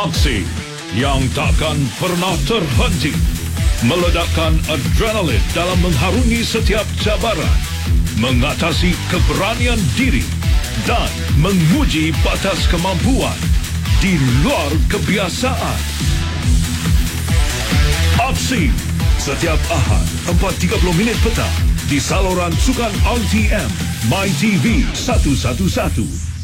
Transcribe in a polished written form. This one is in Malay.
Aksi yang takkan pernah terhenti, meledakkan adrenalin dalam mengharungi setiap cabaran, mengatasi keberanian diri dan menguji batas kemampuan di luar kebiasaan. Aksi setiap Ahad 4.30 petang di saluran sukan RTM My TV 111.